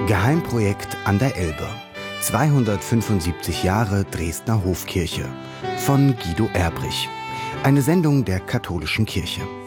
Geheimprojekt an der Elbe. 275 Jahre Dresdner Hofkirche von Guido Erbrich. Eine Sendung der Katholischen Kirche.